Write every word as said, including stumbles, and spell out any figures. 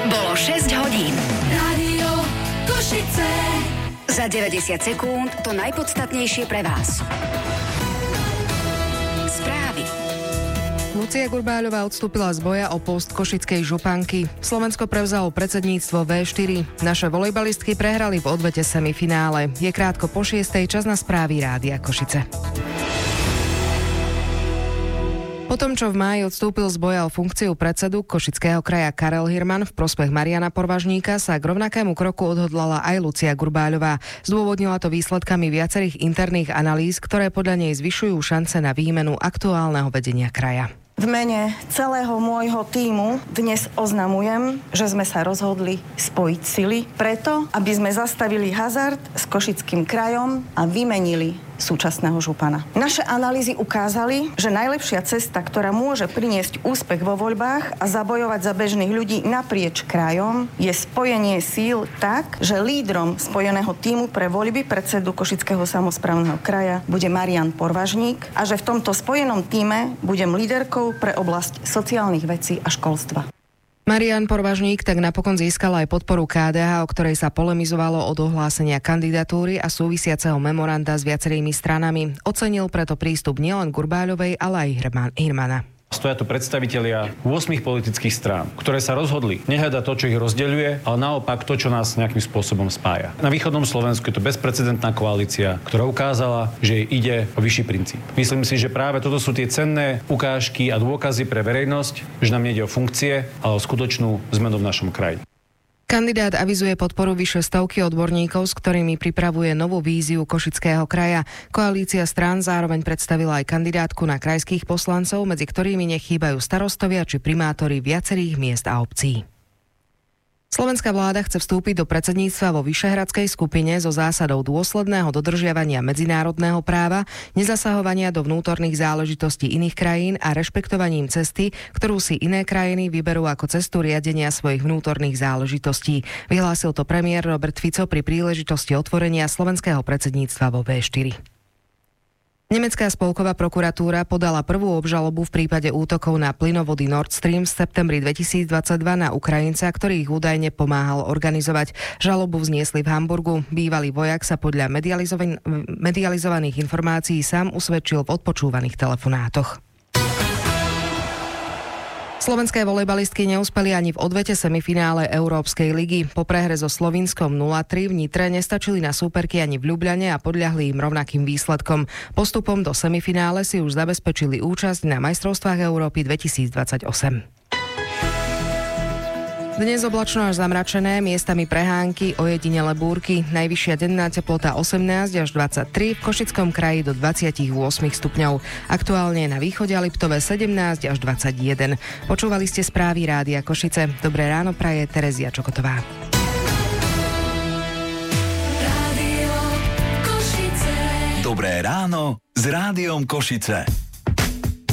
Bolo šesť hodín. Rádio Košice. Za deväťdesiat sekúnd to najpodstatnejšie pre vás. Správy. Lucia Gurbáľová odstúpila z boja o post košickej županky. Slovensko prevzalo predsedníctvo vé štyri. Naše volejbalistky prehrali v odvete semifinále. Je krátko po šiestej, čas na správy Rádia Košice. Po tom, čo v máji odstúpil z boja o funkciu predsedu Košického kraja Karel Hirman v prospech Mariana Porvažníka, sa k rovnakému kroku odhodlala aj Lucia Gurbáľová. Zdôvodnila to výsledkami viacerých interných analýz, ktoré podľa nej zvyšujú šance na výmenu aktuálneho vedenia kraja. V mene celého môjho tímu dnes oznamujem, že sme sa rozhodli spojiť sily preto, aby sme zastavili hazard s Košickým krajom a vymenili súčasného župana. Naše analýzy ukázali, že najlepšia cesta, ktorá môže priniesť úspech vo voľbách a zabojovať za bežných ľudí naprieč krajom, je spojenie síl tak, že lídrom spojeného tímu pre voľby predsedu Košického samosprávneho kraja bude Marian Porvažník a že v tomto spojenom tíme budem líderkou pre oblasť sociálnych vecí a školstva. Marian Porvažník tak napokon získal aj podporu ká dé há, o ktorej sa polemizovalo od ohlásenia kandidatúry a súvisiaceho memoranda s viacerými stranami. Ocenil preto prístup nielen Gurbáľovej, ale aj Hirmana. Stoja tu predstavitelia ôsmich politických strán, ktoré sa rozhodli nehľadať to, čo ich rozdeľuje, ale naopak to, čo nás nejakým spôsobom spája. Na východnom Slovensku je to bezprecedentná koalícia, ktorá ukázala, že jej ide o vyšší princíp. Myslím si, že práve toto sú tie cenné ukážky a dôkazy pre verejnosť, že nám nejde o funkcie, ale o skutočnú zmenu v našom kraji. Kandidát avizuje podporu vyše stovky odborníkov, s ktorými pripravuje novú víziu Košického kraja. Koalícia strán zároveň predstavila aj kandidátku na krajských poslancov, medzi ktorými nechýbajú starostovia či primátori viacerých miest a obcí. Slovenská vláda chce vstúpiť do predsedníctva vo Vyšehradskej skupine so zásadou dôsledného dodržiavania medzinárodného práva, nezasahovania do vnútorných záležitostí iných krajín a rešpektovaním cesty, ktorú si iné krajiny vyberú ako cestu riadenia svojich vnútorných záležitostí. Vyhlásil to premiér Robert Fico pri príležitosti otvorenia slovenského predsedníctva vo vé štyri. Nemecká spolková prokuratúra podala prvú obžalobu v prípade útokov na plynovody Nord Stream v septembri dvetisícdvadsaťdva na Ukrajinca, ktorý ich údajne pomáhal organizovať. Žalobu vzniesli v Hamburgu. Bývalý vojak sa podľa medializovan- medializovaných informácií sám usvedčil v odpočúvaných telefonátoch. Slovenské volejbalistky neúspeli ani v odvete semifinále Európskej ligy. Po prehre so Slovinskom nula tri v Nitre nestačili na súperky ani v Ľubľane a podľahli im rovnakým výsledkom. Postupom do semifinále si už zabezpečili účasť na majstrovstvách Európy dvetisícdvadsaťosem. Dnes oblačno až zamračené, miestami prehánky, ojedinele búrky, najvyššia denná teplota osemnásť až dvadsaťtri, v Košickom kraji do dvadsaťosem stupňov. Aktuálne na východe a Liptove sedemnásť až dvadsaťjeden. Počúvali ste správy Rádia Košice. Dobré ráno praje Terezia Čokotová. Rádio Košice. Dobré ráno s Rádiom Košice.